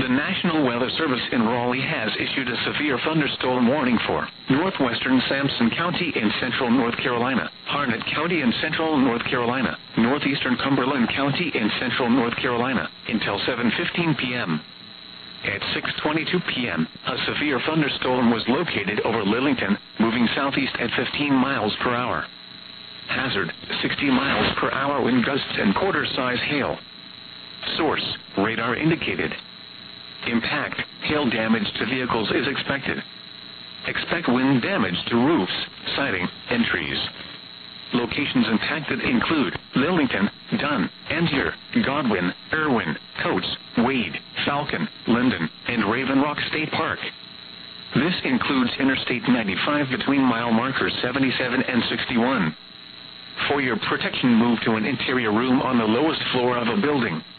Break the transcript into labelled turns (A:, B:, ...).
A: The National Weather Service in Raleigh has issued a severe thunderstorm warning for northwestern Sampson County in central North Carolina, Harnett County in central North Carolina, northeastern Cumberland County in central North Carolina, until 7:15 p.m. At 6:22 p.m., a severe thunderstorm was located over Lillington, moving southeast at 15 miles per hour. Hazard, 60 miles per hour wind gusts and quarter-size hail. Source, radar indicated. Impact, hail damage to vehicles is expected. Expect wind damage to roofs, siding, and trees. Locations impacted include Lillington, Dunn, Angier, Godwin, Irwin, Coates, Wade, Falcon, Linden, and Raven Rock State Park. This includes Interstate 95 between mile markers 77 and 61. For your protection, move to an interior room on the lowest floor of a building.